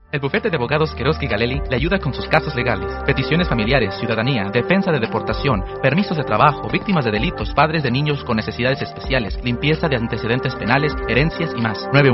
El bufete de abogados Querosky Galeli le ayuda con sus casos legales, peticiones familiares, ciudadanía, defensa de deportación, permisos de trabajo, víctimas de delitos, padres de niños con necesidades especiales, limpieza de antecedentes penales, herencias y más.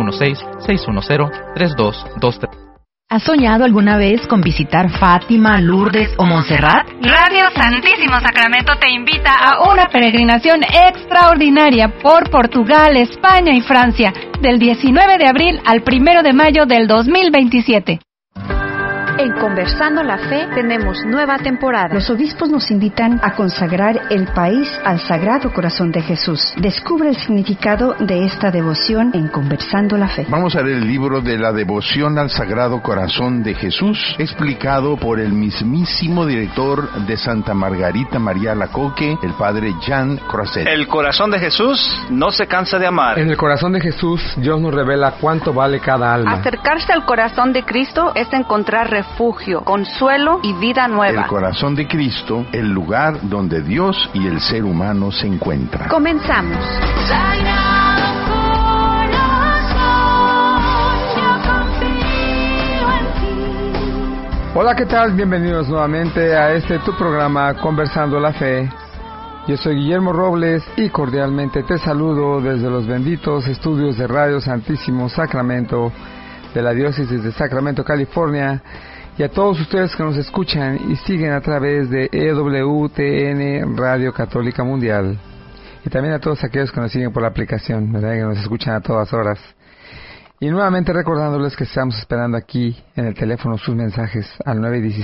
916-610-3223. ¿Has soñado alguna vez con visitar Fátima, Lourdes o Montserrat? Radio Santísimo Sacramento te invita a una peregrinación extraordinaria por Portugal, España y Francia, del 19 de abril al 1 de mayo del 2027. En Conversando la Fe tenemos nueva temporada. Los obispos nos invitan a consagrar el país al Sagrado Corazón de Jesús. Descubre el significado de esta devoción en Conversando la Fe. Vamos a leer el libro de la devoción al Sagrado Corazón de Jesús, explicado por el mismísimo director de Santa Margarita María Alacoque, el padre Jean Crozet. El corazón de Jesús no se cansa de amar. En el corazón de Jesús, Dios nos revela cuánto vale cada alma. Acercarse al corazón de Cristo es encontrar refugio, consuelo y vida nueva. El corazón de Cristo, el lugar donde Dios y el ser humano se encuentran. Comenzamos. Hola, ¿qué tal? Bienvenidos nuevamente a tu programa Conversando la Fe. Yo soy Guillermo Robles y cordialmente te saludo desde los benditos estudios de Radio Santísimo Sacramento de la Diócesis de Sacramento, California, y a todos ustedes que nos escuchan y siguen a través de EWTN Radio Católica Mundial, y también a todos aquellos que nos siguen por la aplicación, ¿verdad? Que nos escuchan a todas horas. Y nuevamente recordándoles que estamos esperando aquí en el teléfono sus mensajes al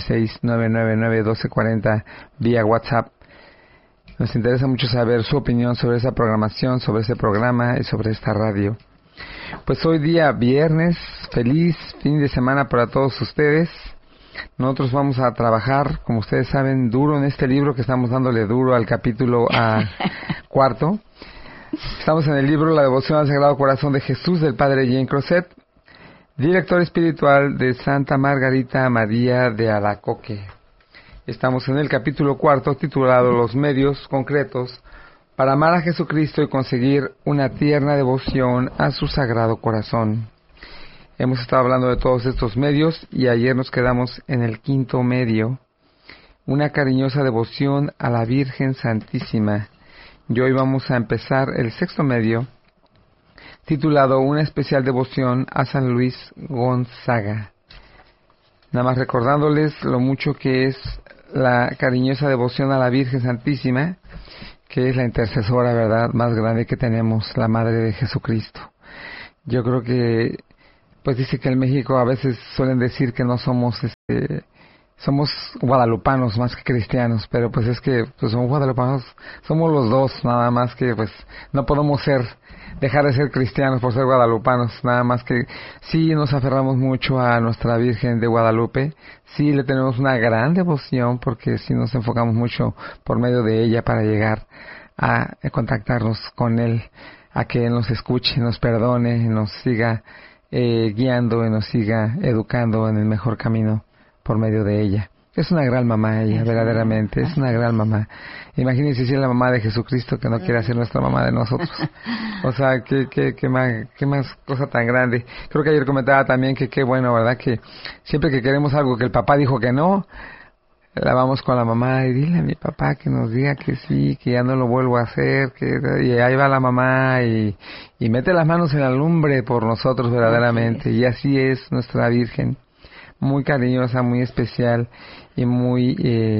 916-999-1240 vía WhatsApp. Nos interesa mucho saber su opinión sobre esa programación, sobre ese programa y sobre esta radio. Pues hoy día viernes, feliz fin de semana para todos ustedes. Nosotros vamos a trabajar, como ustedes saben, duro en este libro que estamos dándole duro al capítulo cuarto. Estamos en el libro La Devoción al Sagrado Corazón de Jesús del padre Jean Crozet, director espiritual de Santa Margarita María de Alacoque. Estamos en el capítulo cuarto titulado Los medios concretos para amar a Jesucristo y conseguir una tierna devoción a su Sagrado Corazón. Hemos estado hablando de todos estos medios y ayer nos quedamos en el quinto medio, una cariñosa devoción a la Virgen Santísima. Y hoy vamos a empezar el sexto medio, titulado Una especial devoción a San Luis Gonzaga. Nada más recordándoles lo mucho que es la cariñosa devoción a la Virgen Santísima, que es la intercesora, ¿verdad?, más grande que tenemos, la Madre de Jesucristo. Yo creo que, pues dice que en México a veces suelen decir que no somos, somos guadalupanos más que cristianos, pero pues es que pues somos guadalupanos, somos los dos, nada más que pues no podemos dejar de ser cristianos por ser guadalupanos, nada más que sí nos aferramos mucho a nuestra Virgen de Guadalupe, sí le tenemos una gran devoción porque sí nos enfocamos mucho por medio de ella para llegar a contactarnos con Él, a que Él nos escuche, nos perdone, nos siga guiando y nos siga educando en el mejor camino por medio de ella. Es una gran mamá ella, verdaderamente, es una gran mamá. Imagínense si es la mamá de Jesucristo que no quiere ser nuestra mamá de nosotros. O sea, qué más cosa tan grande. Creo que ayer comentaba también que qué bueno, ¿verdad? Que siempre que queremos algo que el papá dijo que no, la vamos con la mamá y dile a mi papá que nos diga que sí, que ya no lo vuelvo a hacer, y ahí va la mamá y mete las manos en la lumbre por nosotros verdaderamente. Y así es nuestra Virgen. Muy cariñosa, muy especial y muy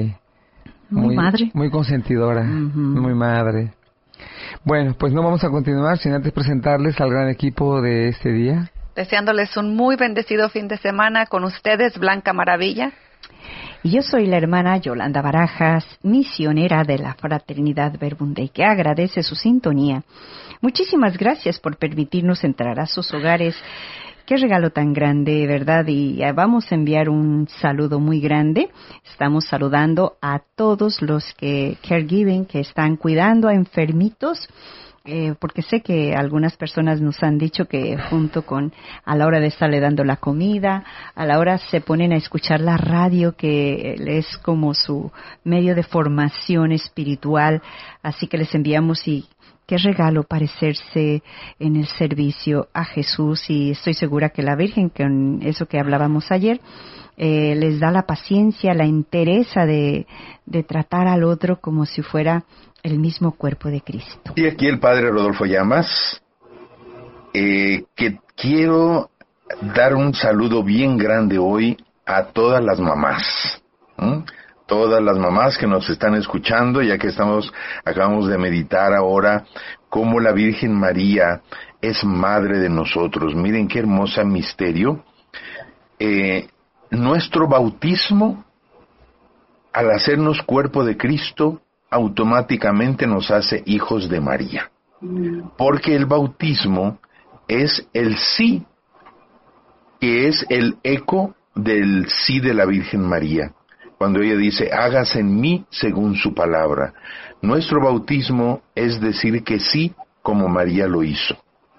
madre, muy consentidora, muy madre. Bueno, pues no vamos a continuar sin antes presentarles al gran equipo de este día. Deseándoles un muy bendecido fin de semana con ustedes, Blanca Maravilla. Y yo soy la hermana Yolanda Barajas, misionera de la Fraternidad Verbum, que agradece su sintonía. Muchísimas gracias por permitirnos entrar a sus hogares. Qué regalo tan grande, ¿verdad? Y vamos a enviar un saludo muy grande. Estamos saludando a todos los caregiving, que están cuidando a enfermitos, porque sé que algunas personas nos han dicho que junto con, a la hora de estarle dando la comida, a la hora se ponen a escuchar la radio, que es como su medio de formación espiritual. Así que les enviamos y qué regalo parecerse en el servicio a Jesús, y estoy segura que la Virgen, con eso que hablábamos ayer, les da la paciencia, la entereza de tratar al otro como si fuera el mismo cuerpo de Cristo. Y aquí el Padre Rodolfo Llamas, que quiero dar un saludo bien grande hoy a todas las mamás, todas las mamás que nos están escuchando, ya que acabamos de meditar ahora cómo la Virgen María es madre de nosotros. Miren qué hermoso misterio. Nuestro bautismo, al hacernos cuerpo de Cristo, automáticamente nos hace hijos de María. Porque el bautismo es el sí, que es el eco del sí de la Virgen María. Cuando ella dice, hágase en mí según su palabra. Nuestro bautismo es decir que sí, como María lo hizo.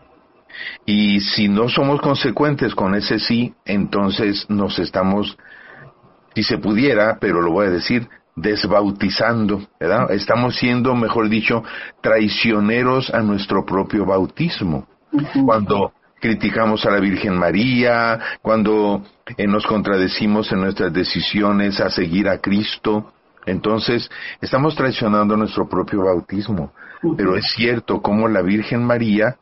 Y si no somos consecuentes con ese sí, entonces nos estamos, si se pudiera, pero lo voy a decir, desbautizando, ¿verdad? Estamos siendo, mejor dicho, traicioneros a nuestro propio bautismo. Cuando criticamos a la Virgen María, cuando nos contradecimos en nuestras decisiones a seguir a Cristo, entonces estamos traicionando nuestro propio bautismo. Pero es cierto como la Virgen María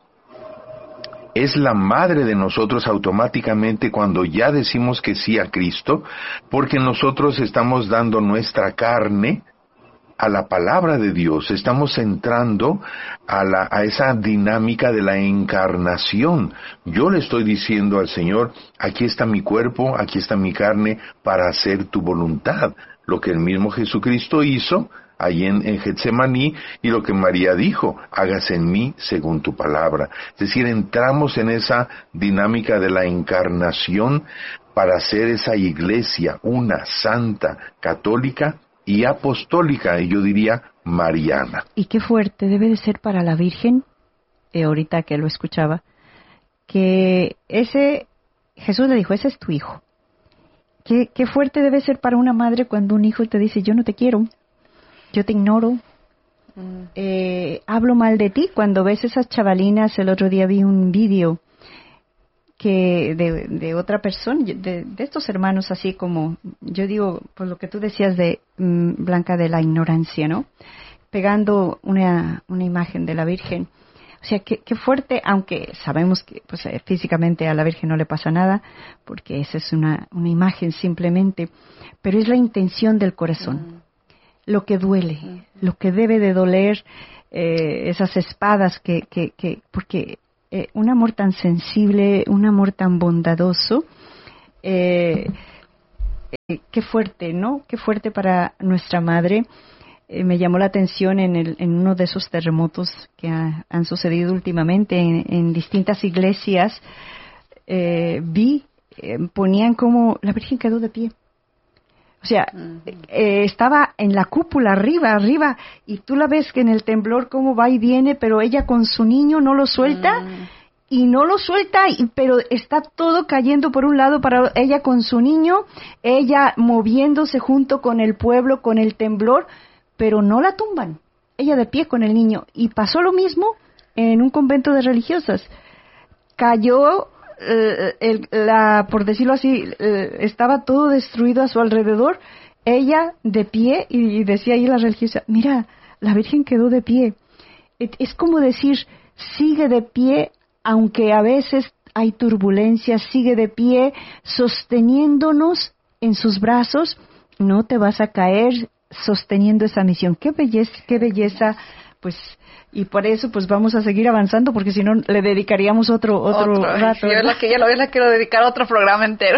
es la madre de nosotros automáticamente cuando ya decimos que sí a Cristo, porque nosotros estamos dando nuestra carne a la palabra de Dios, estamos entrando a esa dinámica de la encarnación. Yo le estoy diciendo al Señor, aquí está mi cuerpo, aquí está mi carne, para hacer tu voluntad. Lo que el mismo Jesucristo hizo allí en Getsemaní, y lo que María dijo, hágase en mí según tu palabra. Es decir, entramos en esa dinámica de la encarnación para hacer esa iglesia, una santa, católica y apostólica, y yo diría mariana. Y qué fuerte debe de ser para la Virgen, ahorita que lo escuchaba, que Jesús le dijo, ese es tu hijo. Qué fuerte debe ser para una madre cuando un hijo te dice, yo no te quiero, yo te ignoro, hablo mal de ti. Cuando ves esas chavalinas, el otro día vi un vídeo que de otra persona, de estos hermanos, así como, yo digo, por lo que tú decías de Blanca, de la ignorancia, ¿no? Pegando una imagen de la Virgen. O sea, qué fuerte, aunque sabemos que pues, físicamente a la Virgen no le pasa nada, porque esa es una imagen simplemente, pero es la intención del corazón. Lo que duele, lo que debe de doler, esas espadas porque un amor tan sensible, un amor tan bondadoso, qué fuerte, ¿no? Qué fuerte para nuestra madre. Me llamó la atención en uno de esos terremotos que han sucedido últimamente en distintas iglesias, ponían como la Virgen quedó de pie. O sea, estaba en la cúpula arriba, y tú la ves que en el temblor cómo va y viene, pero ella con su niño no lo suelta, pero está todo cayendo por un lado, para ella con su niño, ella moviéndose junto con el pueblo, con el temblor, pero no la tumban, ella de pie con el niño. Y pasó lo mismo en un convento de religiosas. Cayó por decirlo así, estaba todo destruido a su alrededor, ella de pie, y decía ahí la religiosa, mira, la Virgen quedó de pie. Es como decir, sigue de pie, aunque a veces hay turbulencias, sigue de pie, sosteniéndonos en sus brazos, no te vas a caer, sosteniendo esa misión. Qué belleza, pues. Y por eso, pues vamos a seguir avanzando, porque si no, le dedicaríamos otro rato. Yo la quiero dedicar a otro programa entero.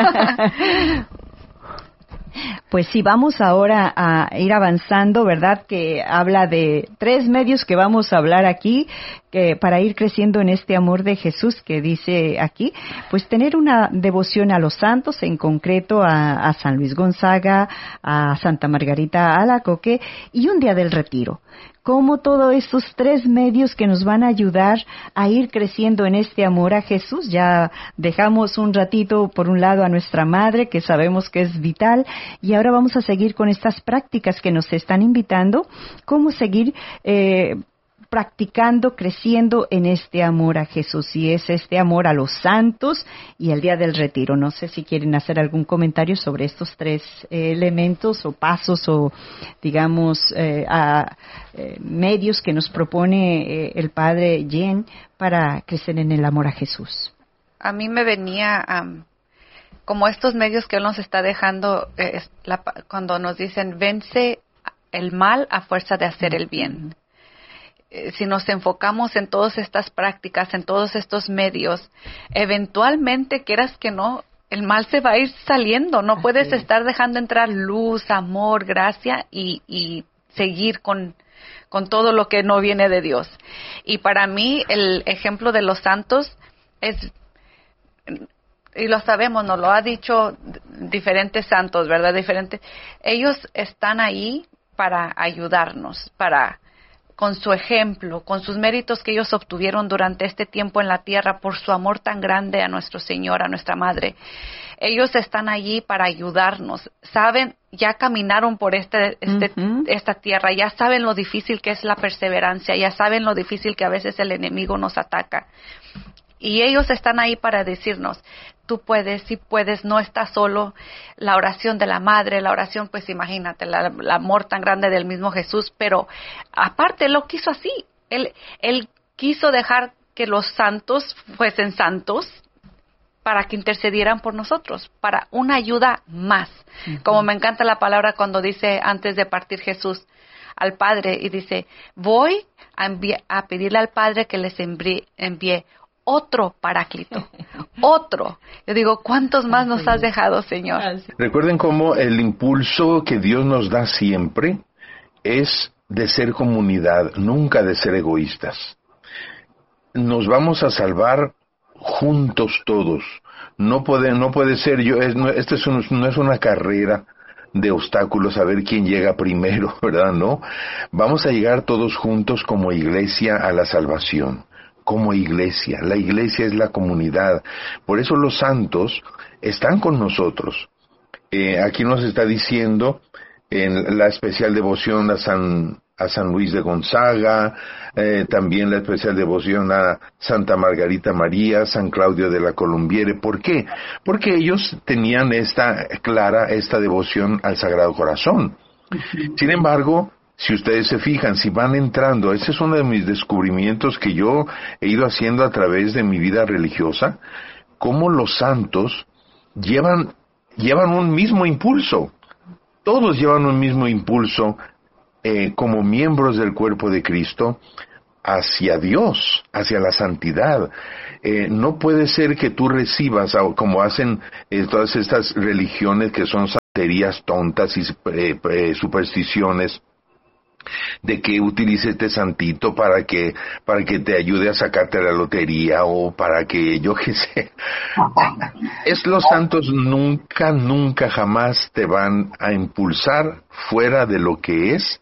Pues sí, vamos ahora a ir avanzando, ¿verdad? Que habla de 3 medios que vamos a hablar aquí, que para ir creciendo en este amor de Jesús, que dice aquí, pues tener una devoción a los santos, en concreto a San Luis Gonzaga, a Santa Margarita Alacoque, y un día del retiro. Como todos estos 3 medios que nos van a ayudar a ir creciendo en este amor a Jesús. Ya dejamos un ratito por un lado a nuestra madre, que sabemos que es vital, y ahora vamos a seguir con estas prácticas que nos están invitando, cómo seguir practicando, creciendo en este amor a Jesús, y es este amor a los santos y el día del retiro. No sé si quieren hacer algún comentario sobre estos tres elementos o pasos o, digamos, medios que nos propone el Padre Jen para crecer en el amor a Jesús. A mí me venía como estos medios que Él nos está dejando cuando nos dicen vence el mal a fuerza de hacer el bien. Si nos enfocamos en todas estas prácticas, en todos estos medios, eventualmente, quieras que no, el mal se va a ir saliendo. No puedes estar dejando entrar luz, amor, gracia y seguir con todo lo que no viene de Dios. Y para mí el ejemplo de los santos es, y lo sabemos, nos lo ha dicho diferentes santos, ¿verdad? Ellos están ahí para ayudarnos, con su ejemplo, con sus méritos que ellos obtuvieron durante este tiempo en la tierra, por su amor tan grande a nuestro Señor, a nuestra Madre. Ellos están allí para ayudarnos. Saben, ya caminaron por esta tierra, ya saben lo difícil que es la perseverancia, ya saben lo difícil que a veces el enemigo nos ataca. Y ellos están ahí para decirnos, tú puedes, si puedes, no estás solo. La oración de la Madre, la oración, pues imagínate, el amor tan grande del mismo Jesús, pero aparte Él lo quiso así. Él quiso dejar que los santos fuesen santos para que intercedieran por nosotros, para una ayuda más. Como me encanta la palabra cuando dice antes de partir Jesús al Padre y dice, voy a pedirle al Padre que les envíe otro paráclito, otro. Yo digo, ¿cuántos más nos has dejado, Señor? Recuerden cómo el impulso que Dios nos da siempre es de ser comunidad, nunca de ser egoístas. Nos vamos a salvar juntos todos. No puede ser no es una carrera de obstáculos a ver quién llega primero, ¿verdad? No. Vamos a llegar todos juntos como iglesia a la salvación. Como iglesia. La iglesia es la comunidad. Por eso los santos están con nosotros. Aquí nos está diciendo en la especial devoción a San Luis de Gonzaga, también la especial devoción a Santa Margarita María, San Claudio de la Colombiere. ¿Por qué? Porque ellos tenían esta devoción al Sagrado Corazón. Sin embargo, si ustedes se fijan, si van entrando, ese es uno de mis descubrimientos que yo he ido haciendo a través de mi vida religiosa, cómo los santos llevan un mismo impulso. Todos llevan un mismo impulso como miembros del cuerpo de Cristo hacia Dios, hacia la santidad. No puede ser que tú recibas, como hacen todas estas religiones que son santerías tontas y supersticiones, de que utilice este santito para que te ayude a sacarte la lotería o para que yo qué sé. Los santos nunca jamás te van a impulsar fuera de lo que es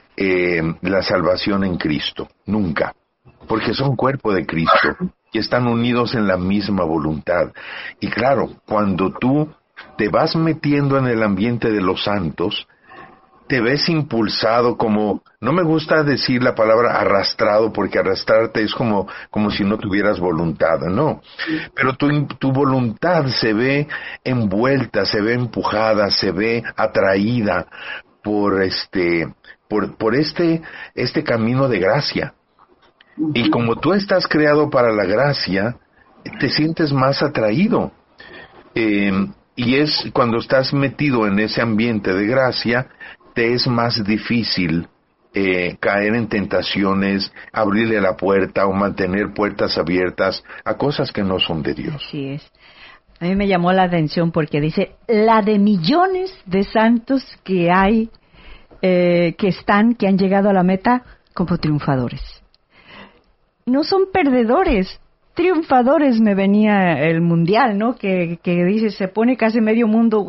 la salvación en Cristo. Nunca. Porque son cuerpo de Cristo y están unidos en la misma voluntad. Y claro, cuando tú te vas metiendo en el ambiente de los santos, te ves impulsado como, no me gusta decir la palabra arrastrado, porque arrastrarte es como si no tuvieras voluntad, no. Pero tu voluntad se ve envuelta, se ve empujada, se ve atraída por este camino de gracia. Y como tú estás creado para la gracia, te sientes más atraído. Y es cuando estás metido en ese ambiente de gracia, te es más difícil caer en tentaciones, abrirle la puerta o mantener puertas abiertas a cosas que no son de Dios. Así es. A mí me llamó la atención porque dice, la de millones de santos que hay, que han llegado a la meta como triunfadores. No son perdedores, triunfadores me venía el mundial, ¿no? Que dice, se pone casi medio mundo,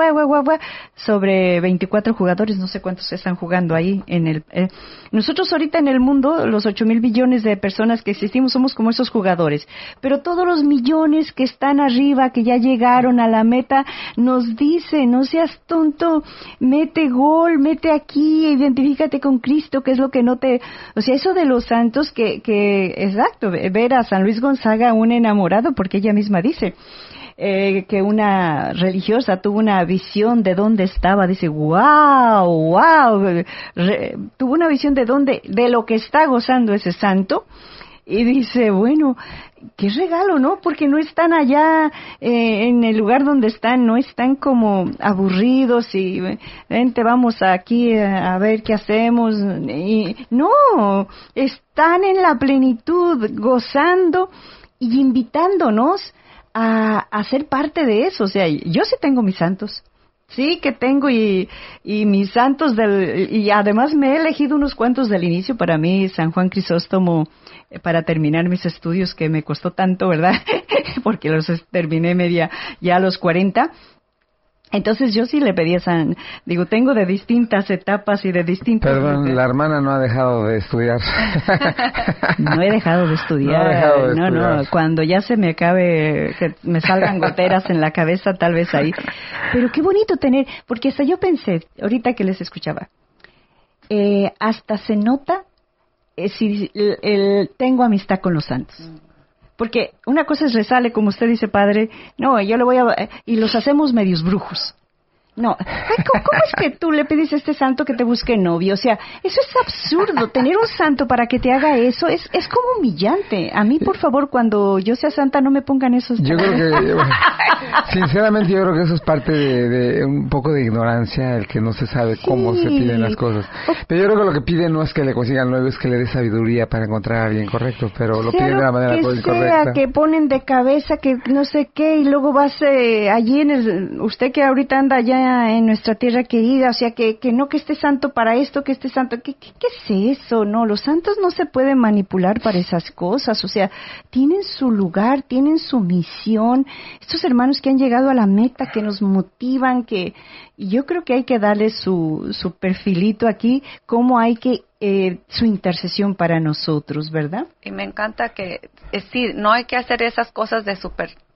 sobre 24 jugadores, no sé cuántos están jugando ahí en el... nosotros ahorita en el mundo, los 8,000 billones de personas que existimos, somos como esos jugadores. Pero todos los millones que están arriba, que ya llegaron a la meta, nos dicen, no seas tonto, mete gol, mete aquí, identifícate con Cristo, que es lo que no te... O sea, eso de los santos exacto, ver a San Luis Gonzaga, un enamorado, porque ella misma dice que una religiosa tuvo una visión de dónde estaba, dice, wow, tuvo una visión de lo que está gozando ese santo, y dice, bueno, qué regalo, ¿no? Porque no están allá en el lugar donde están, no están como aburridos y vente, vamos aquí a ver qué hacemos. Y no, están en la plenitud, gozando y invitándonos a ser parte de eso. O sea, yo sí tengo mis santos. Sí, que tengo y mis santos y además me he elegido unos cuantos del inicio. Para mí, San Juan Crisóstomo, para terminar mis estudios, que me costó tanto, ¿verdad? Porque los terminé ya a los 40. Entonces yo sí le pedí tengo de distintas etapas y de distintas... Perdón, la hermana no ha dejado de estudiar. No he dejado de estudiar. No, cuando ya se me acabe, que me salgan goteras en la cabeza, tal vez ahí. Pero qué bonito tener, porque hasta yo pensé, ahorita que les escuchaba, hasta se nota si tengo amistad con los santos. Porque una cosa es rezarle, como usted dice, padre, no, yo le voy y los hacemos medios brujos. No, ¿cómo es que tú le pides a este santo que te busque novio? O sea, eso es absurdo. Tener un santo para que te haga eso es como humillante. A mí, por favor, cuando yo sea santa, no me pongan esos... Yo creo que, sinceramente, yo creo que eso es parte de un poco de ignorancia, el que no se sabe cómo se piden las cosas. Pero yo creo que lo que pide no es que le consigan novio, es que le dé sabiduría para encontrar a alguien correcto, pero lo piden de la manera incorrecta. Que ponen de cabeza, que no sé qué, y luego vas allí usted que ahorita anda allá en nuestra tierra querida, o sea, que no, que esté santo para esto, que esté santo, ¿qué es eso? No, los santos no se pueden manipular para esas cosas, o sea, tienen su lugar, tienen su misión, estos hermanos que han llegado a la meta, que nos motivan, y yo creo que hay que darle su perfilito aquí, cómo hay que su intercesión para nosotros, ¿verdad? Y me encanta que, sí, no hay que hacer esas cosas de superstición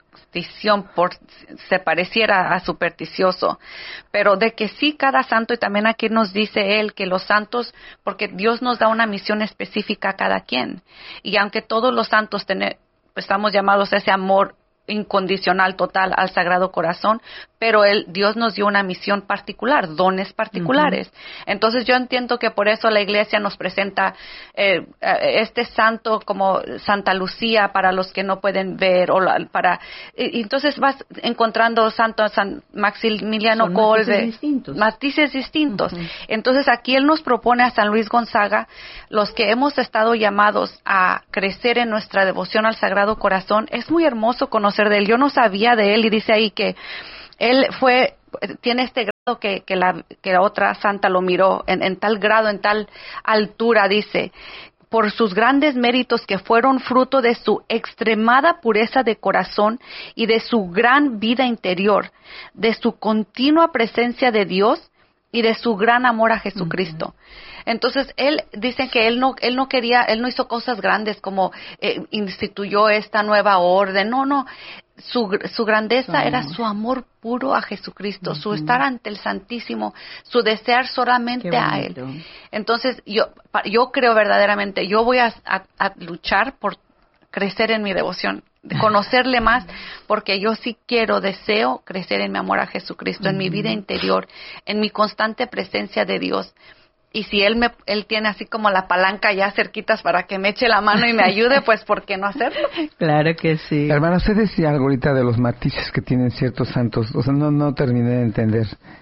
se pareciera a supersticioso, pero de que sí cada santo, y también aquí nos dice él que los santos, porque Dios nos da una misión específica a cada quien, y aunque todos los santos estamos llamados a ese amor incondicional, total al Sagrado Corazón, pero Dios nos dio una misión particular, dones particulares. Uh-huh. Entonces yo entiendo que por eso la Iglesia nos presenta este santo como Santa Lucía para los que no pueden ver, entonces vas encontrando San Maximiliano Kolbe, matices distintos. Uh-huh. Entonces aquí él nos propone a San Luis Gonzaga, los que hemos estado llamados a crecer en nuestra devoción al Sagrado Corazón. Es muy hermoso conocer de él. Yo no sabía de él, y dice ahí que él tiene este grado que la otra santa lo miró en tal grado, en tal altura, dice, por sus grandes méritos que fueron fruto de su extremada pureza de corazón y de su gran vida interior, de su continua presencia de Dios y de su gran amor a Jesucristo. Uh-huh. Entonces, él dice que él no hizo cosas grandes como instituyó esta nueva orden. No. Su grandeza era su amor puro a Jesucristo, su estar ante el Santísimo, su desear solamente a Él. Entonces, yo creo verdaderamente, yo voy a luchar por crecer en mi devoción, conocerle más, porque yo sí deseo crecer en mi amor a Jesucristo, en mi vida interior, en mi constante presencia de Dios. Y si él tiene así como la palanca ya cerquitas para que me eche la mano y me ayude, pues ¿por qué no hacerlo? Claro que sí. Hermana, usted decía algo ahorita de los matices que tienen ciertos santos. O sea, no terminé de entender.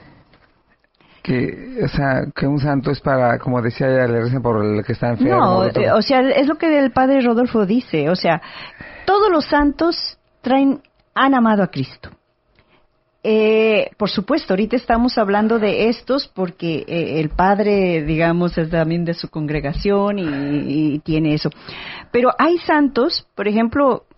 Que un santo es para, como decía ella, le recen por el que está enfermo. No, o sea, es lo que el padre Rodolfo dice. O sea, todos los santos han amado a Cristo. Por supuesto, ahorita estamos hablando de estos porque el padre, digamos, es también de su congregación y tiene eso. Pero hay santos, por ejemplo,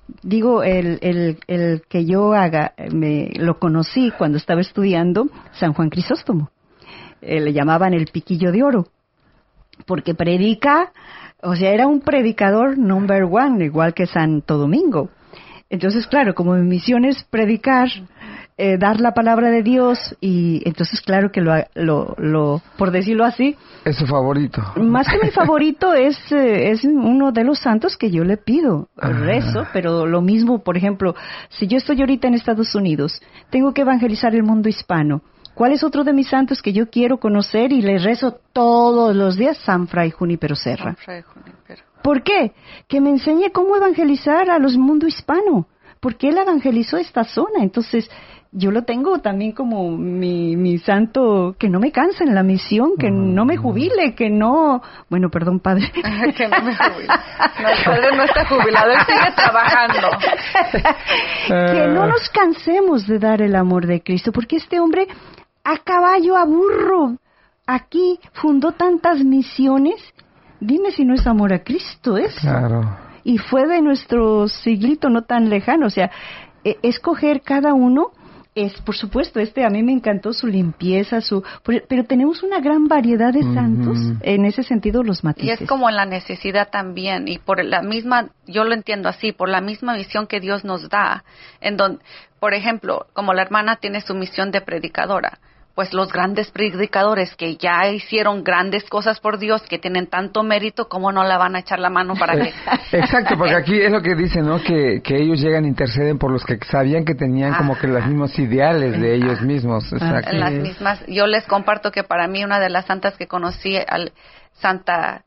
Digo, el que yo lo conocí cuando estaba estudiando San Juan Crisóstomo. Le llamaban el piquillo de oro, porque predica, o sea, era un predicador number one, igual que Santo Domingo. Entonces, claro, como mi misión es predicar, dar la palabra de Dios, y entonces, claro que lo por decirlo así, es su favorito. Más que mi favorito, es uno de los santos que yo le pido, rezo, pero lo mismo, por ejemplo, si yo estoy ahorita en Estados Unidos, tengo que evangelizar el mundo hispano. ¿Cuál es otro de mis santos que yo quiero conocer y le rezo todos los días? San Fray Junípero Serra. ¿Por qué? Que me enseñe cómo evangelizar a los mundo hispano, porque él evangelizó esta zona. Entonces, yo lo tengo también como mi santo, que no me canse en la misión, que no me jubile, que no... Bueno, perdón, padre. Que no me jubile. No, el padre no está jubilado, él sigue trabajando. Que no nos cansemos de dar el amor de Cristo, porque este hombre, a caballo, a burro, aquí fundó tantas misiones. Dime si no es amor a Cristo eso. Claro. Y fue de nuestro siglito no tan lejano. O sea, escoger cada uno es, por supuesto, a mí me encantó su limpieza, pero tenemos una gran variedad de santos, en ese sentido los matices. Y es como en la necesidad también, y por la misma, yo lo entiendo así, por la misma misión que Dios nos da, en donde, por ejemplo, como la hermana tiene su misión de predicadora, pues los grandes predicadores que ya hicieron grandes cosas por Dios, que tienen tanto mérito, ¿cómo no la van a echar la mano para que...? Exacto, porque aquí es lo que dicen, ¿no? Que ellos llegan e interceden por los que sabían que tenían como que los mismos ideales de ellos mismos. Exacto. Las mismas, yo les comparto que para mí una de las santas que conocí, Santa...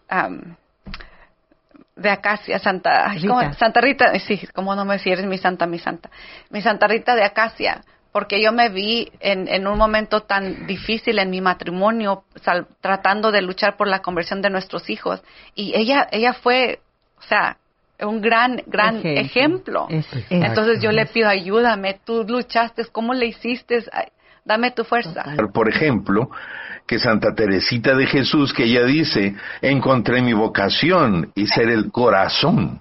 de Acacia, Santa Rita, sí, como no me decís, eres mi Santa Rita de Acacia, porque yo me vi en un momento tan difícil en mi matrimonio, tratando de luchar por la conversión de nuestros hijos, y ella fue, o sea, un gran ejemplo. Entonces yo le pido, ayúdame, tú luchaste, ¿cómo le hiciste? Dame tu fuerza. Por ejemplo, que Santa Teresita de Jesús, que ella dice, encontré mi vocación y ser el corazón.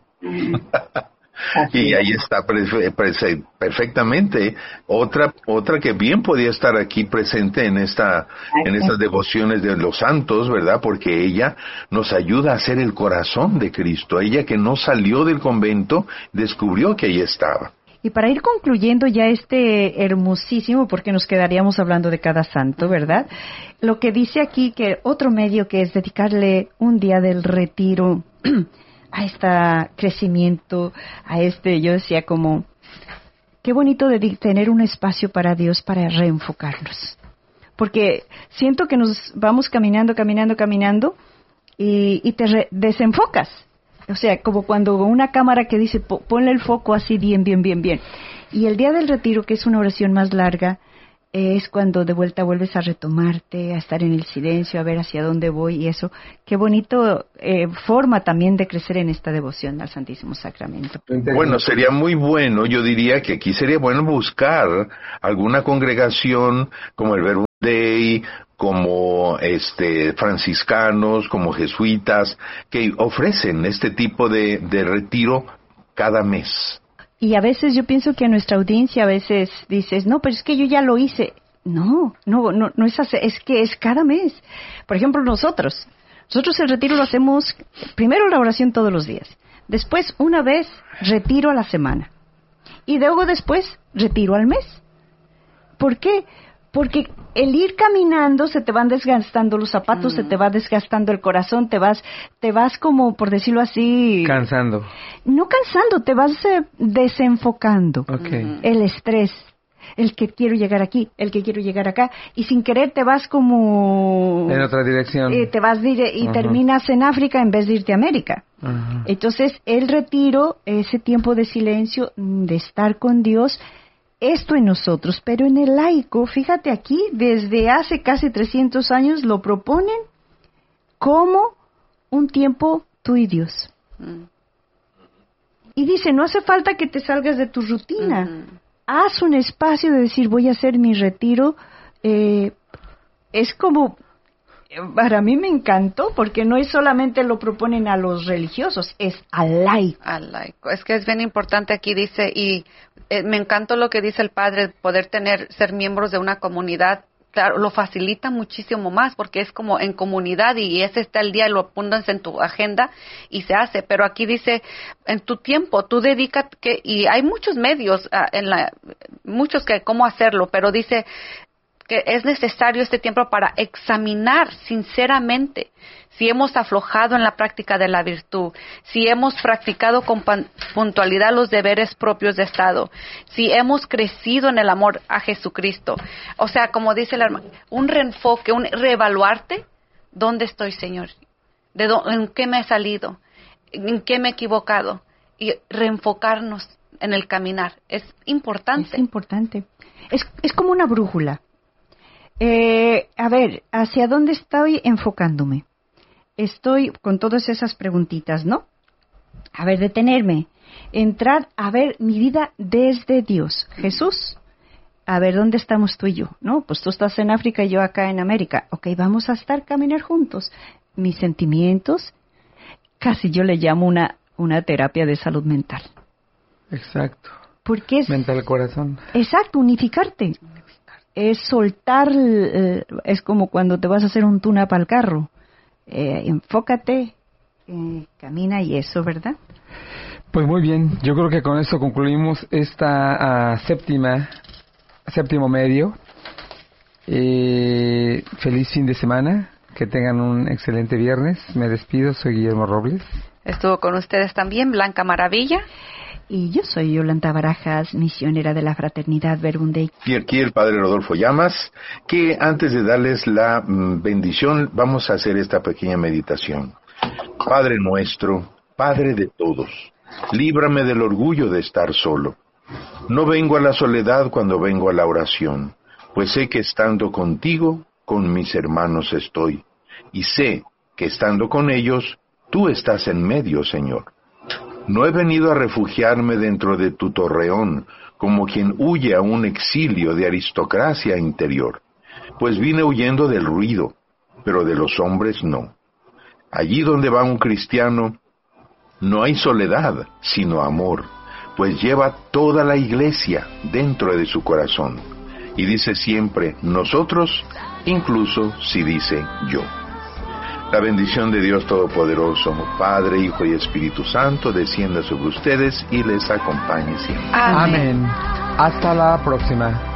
Y ahí está perfectamente otra que bien podía estar aquí presente en estas devociones de los santos, ¿verdad? Porque ella nos ayuda a ser el corazón de Cristo. Ella, que no salió del convento, descubrió que ahí estaba. Y para ir concluyendo ya hermosísimo, porque nos quedaríamos hablando de cada santo, ¿verdad? Lo que dice aquí, que otro medio que es dedicarle un día del retiro a este crecimiento, yo decía como, qué bonito de tener un espacio para Dios para reenfocarnos. Porque siento que nos vamos caminando y te desenfocas. O sea, como cuando una cámara que dice, ponle el foco así bien. Y el día del retiro, que es una oración más larga, es cuando de vuelta vuelves a retomarte, a estar en el silencio, a ver hacia dónde voy y eso. Qué bonito forma también de crecer en esta devoción al Santísimo Sacramento. Bueno, sería muy bueno, yo diría que aquí sería bueno buscar alguna congregación como el Verbum Dei, como franciscanos, como jesuitas, que ofrecen este tipo de retiro cada mes. Y a veces yo pienso que a nuestra audiencia a veces dices, no, pero es que yo ya lo hice. No es así, es que es cada mes. Por ejemplo, nosotros el retiro lo hacemos, primero la oración todos los días, después una vez retiro a la semana, y luego después retiro al mes. ¿Por qué? Porque el ir caminando se te van desgastando los zapatos, se te va desgastando el corazón, te vas como, por decirlo así... Cansando. No cansando, te vas desenfocando. Okay. El estrés, el que quiero llegar aquí, el que quiero llegar acá, y sin querer te vas como... En otra dirección. Te vas y terminas en África en vez de irte a América. Entonces, el retiro, ese tiempo de silencio, de estar con Dios... Esto en nosotros, pero en el laico, fíjate aquí, desde hace casi 300 años lo proponen como un tiempo tú y Dios. Y dice, no hace falta que te salgas de tu rutina. Haz un espacio de decir, voy a hacer mi retiro. Es como para mí me encantó porque no es solamente lo proponen a los religiosos, es al laico. Al laico. Es que es bien importante aquí, dice, y me encantó lo que dice el padre, poder ser miembros de una comunidad. Claro, lo facilita muchísimo más porque es como en comunidad y ese está el día, lo apuntas en tu agenda y se hace. Pero aquí dice, en tu tiempo, tú dedicas, y hay muchos medios, muchos que cómo hacerlo, pero dice que es necesario este tiempo para examinar sinceramente si hemos aflojado en la práctica de la virtud, si hemos practicado con puntualidad los deberes propios de Estado, si hemos crecido en el amor a Jesucristo. O sea, como dice el hermano, un reenfoque, un reevaluarte, ¿dónde estoy, Señor? ¿En qué me he salido? ¿En qué me he equivocado? Y reenfocarnos en el caminar. Es importante. Es importante. Es como una brújula. A ver, ¿hacia dónde estoy enfocándome? Estoy con todas esas preguntitas, ¿no? A ver, detenerme, entrar a ver mi vida desde Dios. Jesús, a ver, ¿dónde estamos tú y yo? ¿No? Pues tú estás en África y yo acá en América. Ok, vamos a caminar juntos. Mis sentimientos, casi yo le llamo una terapia de salud mental. Exacto. Porque es... Mental corazón. Exacto, unificarte. Es soltar, es como cuando te vas a hacer un tune-up al carro. Enfócate, camina y eso, ¿verdad? Pues muy bien, yo creo que con esto concluimos esta séptimo medio. Feliz fin de semana, que tengan un excelente viernes. Me despido, soy Guillermo Robles. Estuvo con ustedes también Blanca Maravilla. Y yo soy Yolanda Barajas, misionera de la Fraternidad Verbum Dei. Y aquí el Padre Rodolfo Llamas, que antes de darles la bendición, vamos a hacer esta pequeña meditación. Padre nuestro, Padre de todos, líbrame del orgullo de estar solo. No vengo a la soledad cuando vengo a la oración, pues sé que estando contigo, con mis hermanos estoy, y sé que estando con ellos, tú estás en medio, Señor. No he venido a refugiarme dentro de tu torreón, como quien huye a un exilio de aristocracia interior, pues vine huyendo del ruido, pero de los hombres no. Allí donde va un cristiano, no hay soledad, sino amor, pues lleva toda la iglesia dentro de su corazón, y dice siempre nosotros, incluso si dice yo. La bendición de Dios Todopoderoso, Padre, Hijo y Espíritu Santo, descienda sobre ustedes y les acompañe siempre. Amén. Hasta la próxima.